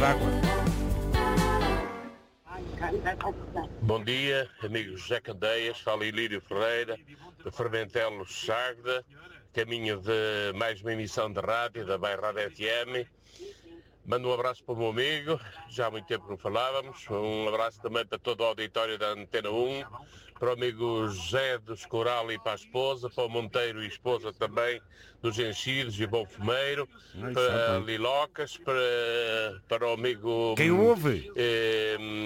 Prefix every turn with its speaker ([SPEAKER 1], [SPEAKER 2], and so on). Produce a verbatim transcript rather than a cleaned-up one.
[SPEAKER 1] Bom dia, amigos José Candeias, fala Ilírio Ferreira, de Fermentelo Ságda, caminho de mais uma emissão de rádio da Bairrada F M. Mando um abraço para o meu amigo, já há muito tempo que não falávamos, um abraço também para todo o auditório da Antena um, para o amigo José dos Coral e para a esposa, para o Monteiro e esposa também, dos Enchidos e Bom Fumeiro,
[SPEAKER 2] Ai,
[SPEAKER 1] para
[SPEAKER 2] sabe.
[SPEAKER 1] Lilocas, para, para o amigo...
[SPEAKER 2] Quem ouve?
[SPEAKER 1] Eh,